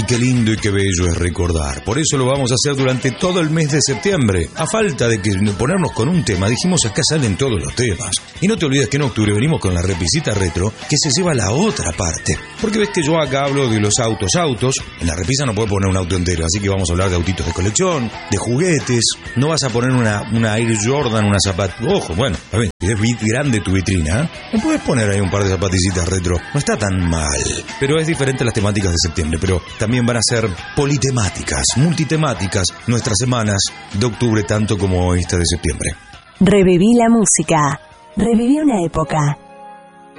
qué lindo y qué bello es recordar. Por eso lo vamos a hacer durante todo el mes de septiembre. A falta de que ponernos con un tema, dijimos acá salen todos los temas. Y no te olvides que en octubre venimos con la repisita retro que se lleva a la otra parte. Porque ves que yo acá hablo de los autos. En la repisa no puedo poner un auto entero, así que vamos a hablar de autitos de colección, de juguetes. No vas a poner una Air Jordan, una zapatilla. Ojo, bueno, a ver, si es grande tu vitrina, ¿no puedes poner ahí un par de zapaticitas retro? No está tan mal. Pero es diferente a las temáticas de septiembre. Pero también van a ser politemáticas, multitemáticas, nuestras semanas de octubre, tanto como esta de septiembre. Reviví la música. Reviví una época.